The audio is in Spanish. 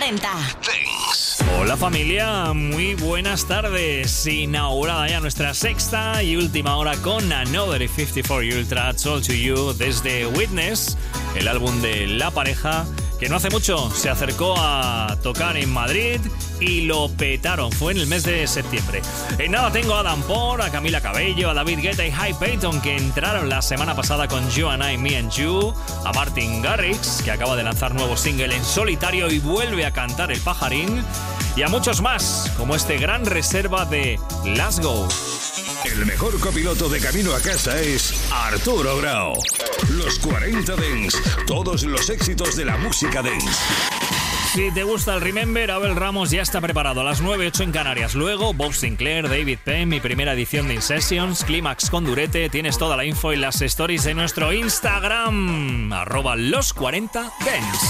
40. Hola familia, muy buenas tardes. Inaugurada ya nuestra sexta y última hora con Another 54 Ultra All to You desde Witness, el álbum de la pareja que no hace mucho se acercó a tocar en Madrid y lo petaron. Fue en el mes de septiembre. En nada tengo a Adam Port, a Camila Cabello, a David Guetta y Hype Payton, que entraron la semana pasada con You and I, Me and You, a Martin Garrix, que acaba de lanzar nuevo single en solitario y vuelve a cantar El Pajarín, y a muchos más, como este gran reserva de Let's Go. El mejor copiloto de camino a casa es Arturo Grau. Los 40 Dance, todos los éxitos de la música dance. Si te gusta el Remember, Abel Ramos ya está preparado a las 9:08 en Canarias. Luego, Bob Sinclair, David Penn, mi primera edición de In Sessions, Clímax con Durete. Tienes toda la info en las stories de nuestro Instagram, @los40dance.